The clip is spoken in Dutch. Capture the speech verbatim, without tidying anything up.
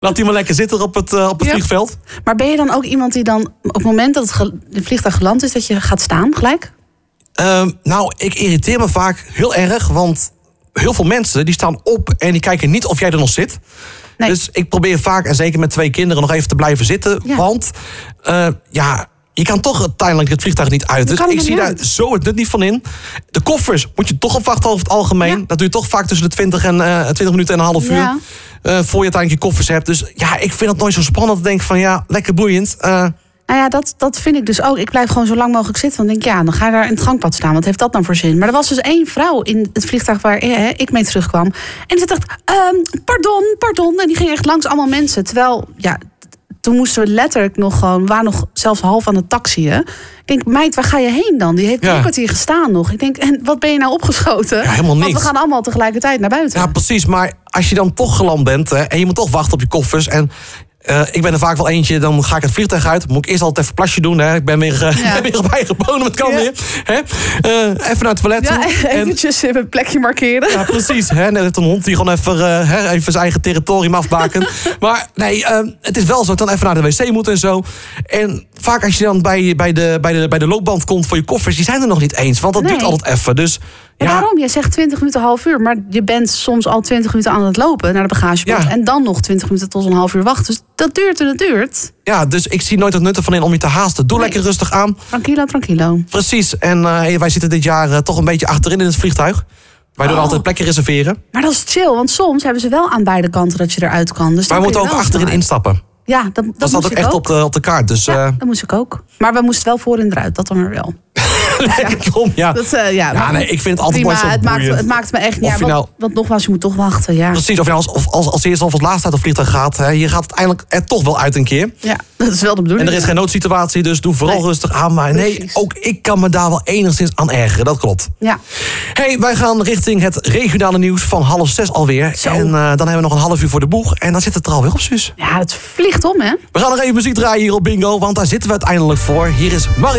Laat die maar lekker zitten op het, uh, op het ja. vliegveld. Maar ben je dan ook iemand die dan op het moment dat het, ge- het vliegtuig geland is, dat je gaat staan gelijk? Uh, nou, ik irriteer me vaak heel erg, want heel veel mensen die staan op en die kijken niet of jij er nog zit. Nee. Dus ik probeer vaak, en zeker met twee kinderen, nog even te blijven zitten. Ja. Want uh, ja, je kan toch uiteindelijk het vliegtuig niet uit. Dus ik zie daar zo het nut niet van in. De koffers moet je toch afwachten over het algemeen. Ja. Dat duurt toch vaak tussen de twintig, en, uh, twintig minuten en een half uur. Ja. Uh, voor je uiteindelijk je koffers hebt. Dus ja, ik vind het nooit zo spannend. Ik denk van ja, lekker boeiend. Uh, Nou ja, dat, dat vind ik dus ook. Ik blijf gewoon zo lang mogelijk zitten. Want ik denk, ja, dan ga je daar in het gangpad staan. Wat heeft dat dan voor zin? Maar er was dus één vrouw in het vliegtuig waar eh, ik mee terugkwam. En die dacht, um, pardon, pardon. En die ging echt langs allemaal mensen. Terwijl, ja, toen moesten we letterlijk nog gewoon... We waren nog zelfs half aan het taxiën. Ik denk, meid, waar ga je heen dan? Die heeft een ja. kwartier gestaan nog. Ik denk, en wat ben je nou opgeschoten? Ja, helemaal niks. Want we gaan allemaal tegelijkertijd naar buiten. Ja, precies. Maar als je dan toch geland bent... Hè, en je moet toch wachten op je koffers... en Uh, ik ben er vaak wel eentje, dan ga ik het vliegtuig uit. Moet ik eerst altijd even een plasje doen. Hè. Ik ben weer, uh, ja. ben weer bijgebonden, het kan ja. weer. Hè. Uh, even naar het toilet. Ja, eventjes en, een plekje markeren. Ja, precies. Hè. Net een hond die gewoon even, uh, hè, even zijn eigen territorium afbaken. Maar nee, uh, het is wel zo dat ik dan even naar de wc moet en zo. En vaak als je dan bij, bij, de, bij, de, bij de loopband komt voor je koffers... die zijn er nog niet eens, want dat nee. duurt altijd even. Dus... Ja. Waarom? Je zegt twintig minuten, half uur. Maar je bent soms al twintig minuten aan het lopen naar de bagagepoort. Ja. En dan nog twintig minuten tot een half uur wachten. Dus dat duurt en dat duurt. Ja, dus ik zie nooit het nut ervan in om je te haasten. Doe nee. lekker rustig aan. Tranquilo, tranquilo. Precies. En uh, wij zitten dit jaar uh, toch een beetje achterin in het vliegtuig. Wij doen oh. altijd plekken reserveren. Maar dat is chill, want soms hebben ze wel aan beide kanten dat je eruit kan. Dus maar we moeten ook achterin uit. instappen. Ja, dat, dat, dat staat ook echt ook. Op, de, op de kaart. Dus, ja, uh... dat moest ik ook. Maar we moesten wel voor en eruit, dat dan weer wel. Lekker kom, ja. Dat, uh, ja, ja nee, ik vind het altijd prima, mooi zo het maakt, het maakt me echt niet uit. Nou, want, want nogmaals, je moet toch wachten. Ja. Precies, of je als, of als, als eerste of als laatste uit het vliegtuig gaat. Hè, je gaat uiteindelijk er toch wel uit een keer. Ja, dat is wel de bedoeling. En er is geen noodsituatie, dus doe vooral nee. rustig aan. Maar nee, Precies. ook ik kan me daar wel enigszins aan ergeren. Dat klopt. Ja. Hey, wij gaan richting het regionale nieuws van half zes alweer. Zo. En uh, dan hebben we nog een half uur voor de boeg. En dan zit het er alweer op, Suus. Ja, het vliegt om, hè? We gaan nog even muziek draaien hier op Bingo, want daar zitten we uiteindelijk voor. Hier is Mario.